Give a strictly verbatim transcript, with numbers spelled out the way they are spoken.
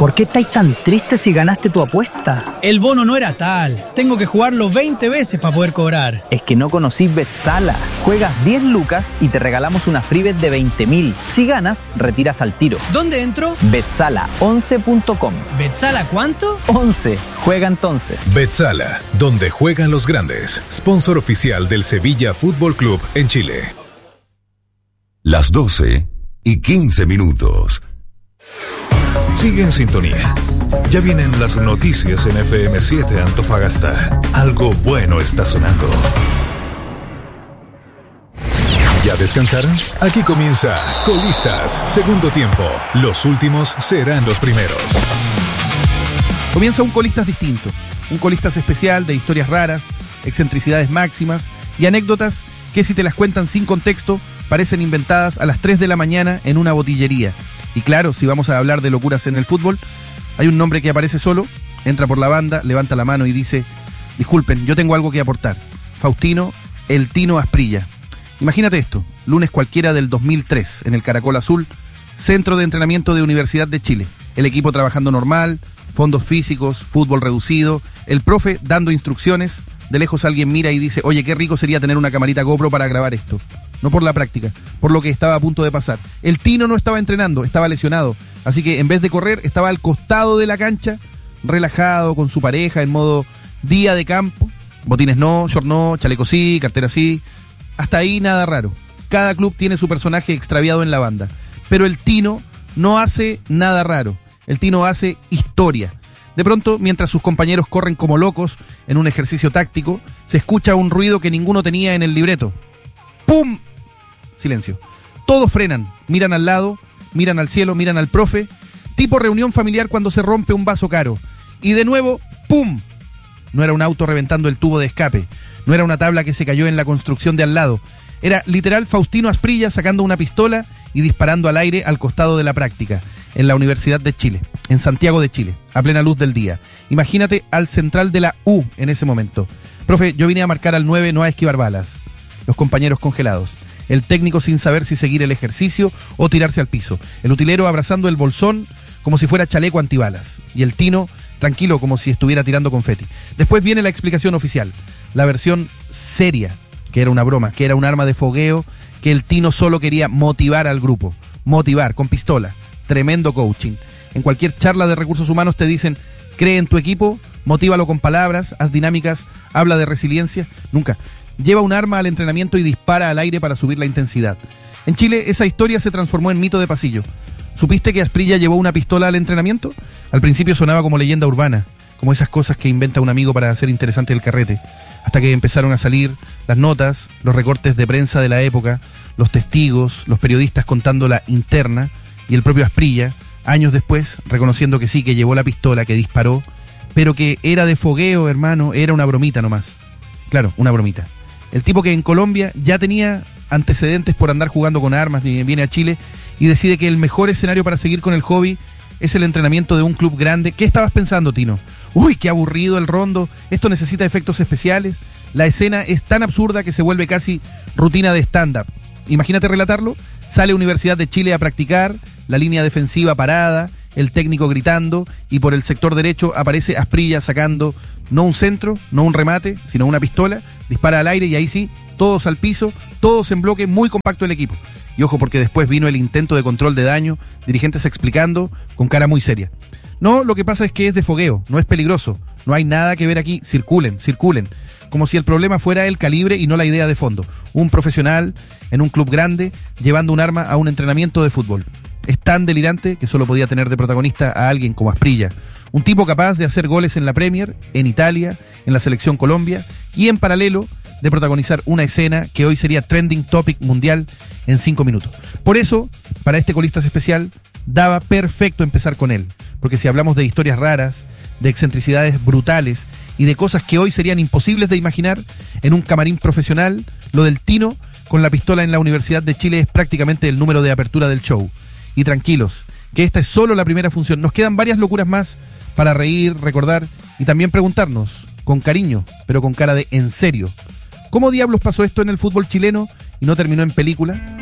¿Por qué estáis tan triste si ganaste tu apuesta? El bono no era tal. Tengo que jugarlo veinte veces para poder cobrar. Es que no conocís Betsala. Juegas diez lucas y te regalamos una free bet de veinte mil. Si ganas, retiras al tiro. ¿Dónde entro? Betsala once punto com. ¿Betsala cuánto? once. Juega entonces. Betsala, donde juegan los grandes. Sponsor oficial del Sevilla Fútbol Club en Chile. Las doce y quince minutos. Sigue en sintonía. Ya vienen las noticias en F M siete Antofagasta. Algo bueno está sonando. ¿Ya descansaron? Aquí comienza Colistas, segundo tiempo. Los últimos serán los primeros. Comienza un Colistas distinto. Un Colistas especial de historias raras, excentricidades máximas y anécdotas que, si te las cuentan sin contexto, parecen inventadas a las tres de la mañana en una botillería. Y claro, si vamos a hablar de locuras en el fútbol, hay un nombre que aparece solo, entra por la banda, levanta la mano y dice: disculpen, yo tengo algo que aportar. Faustino El Tino Asprilla. Imagínate esto, lunes cualquiera del dos mil tres, en el Caracol Azul, centro de entrenamiento de Universidad de Chile. El equipo trabajando normal, fondos físicos, fútbol reducido, el profe dando instrucciones. De lejos alguien mira y dice: oye, qué rico sería tener una camarita GoPro para grabar esto. No por la práctica, por lo que estaba a punto de pasar. El Tino no estaba entrenando, estaba lesionado. Así que en vez de correr, estaba al costado de la cancha, relajado, con su pareja, en modo día de campo. Botines no, short no, chaleco sí, cartera sí. Hasta ahí nada raro. Cada club tiene su personaje extraviado en la banda. Pero el Tino no hace nada raro. El Tino hace historia. De pronto, mientras sus compañeros corren como locos en un ejercicio táctico, se escucha un ruido que ninguno tenía en el libreto. ¡Pum! Silencio. Todos frenan, miran al lado, miran al cielo, miran al profe. Tipo reunión familiar cuando se rompe un vaso caro. Y de nuevo, ¡pum! No era un auto reventando el tubo de escape. No era una tabla que se cayó en la construcción de al lado. Era literal Faustino Asprilla sacando una pistola y disparando al aire al costado de la práctica, en la Universidad de Chile, en Santiago de Chile, a plena luz del día. Imagínate al central de la U en ese momento. Profe, yo vine a marcar al nueve, no a esquivar balas. Los compañeros congelados. El técnico sin saber si seguir el ejercicio o tirarse al piso. El utilero abrazando el bolsón como si fuera chaleco antibalas. Y el Tino tranquilo como si estuviera tirando confeti. Después viene la explicación oficial. La versión seria, que era una broma, que era un arma de fogueo, que el Tino solo quería motivar al grupo. Motivar, con pistola. Tremendo coaching. En cualquier charla de recursos humanos te dicen: cree en tu equipo, motívalo con palabras, haz dinámicas, habla de resiliencia. Nunca. Lleva un arma al entrenamiento y dispara al aire para subir la intensidad. En Chile, esa historia se transformó en mito de pasillo. ¿Supiste que Asprilla llevó una pistola al entrenamiento? Al principio sonaba como leyenda urbana, como esas cosas que inventa un amigo para hacer interesante el carrete. Hasta que empezaron a salir las notas, los recortes de prensa de la época, los testigos, los periodistas contando la interna, y el propio Asprilla, años después, reconociendo que sí, que llevó la pistola, que disparó, pero que era de fogueo, hermano, era una bromita nomás. Claro, una bromita. El tipo que en Colombia ya tenía antecedentes por andar jugando con armas, viene a Chile y decide que el mejor escenario para seguir con el hobby es el entrenamiento de un club grande. ¿Qué estabas pensando, Tino? Uy, qué aburrido el rondo, esto necesita efectos especiales. La escena es tan absurda que se vuelve casi rutina de stand-up. Imagínate relatarlo. Sale Universidad de Chile a practicar, la línea defensiva parada, el técnico gritando, y por el sector derecho aparece Asprilla sacando no un centro, no un remate, sino una pistola, dispara al aire y ahí sí, todos al piso, todos en bloque, muy compacto el equipo. Y ojo, porque después vino el intento de control de daño, dirigentes explicando con cara muy seria. No, lo que pasa es que es de fogueo, no es peligroso, no hay nada que ver aquí, circulen, circulen. Como si el problema fuera el calibre y no la idea de fondo. Un profesional en un club grande llevando un arma a un entrenamiento de fútbol. Es tan delirante que solo podía tener de protagonista a alguien como Asprilla. Un tipo capaz de hacer goles en la Premier, en Italia, en la selección Colombia y en paralelo de protagonizar una escena que hoy sería trending topic mundial en cinco minutos. Por eso, para este Colistas especial, daba perfecto empezar con él. Porque si hablamos de historias raras, de excentricidades brutales y de cosas que hoy serían imposibles de imaginar en un camarín profesional, lo del Tino con la pistola en la Universidad de Chile es prácticamente el número de apertura del show. Y tranquilos, que esta es solo la primera función. Nos quedan varias locuras más para reír, recordar y también preguntarnos, con cariño, pero con cara de en serio, ¿cómo diablos pasó esto en el fútbol chileno y no terminó en película?